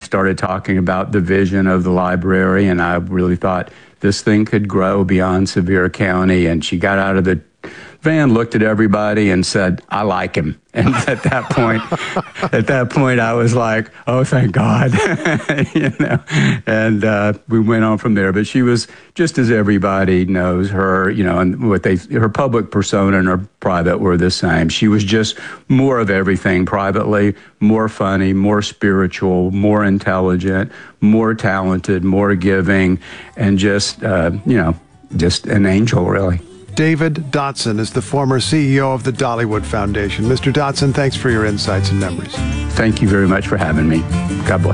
started talking about the vision of the library, and I really thought this thing could grow beyond Sevier County. And she got out of the van, looked at everybody, and said, "I like him." And at that point, I was like, "Oh, thank God," And we went on from there. But she was, just as everybody knows her, and her public persona and her private were the same. She was just more of everything privately, more funny, more spiritual, more intelligent, more talented, more giving, and just an angel, really. David Dotson is the former CEO of the Dollywood Foundation. Mr. Dotson, thanks for your insights and memories. Thank you very much for having me. God bless.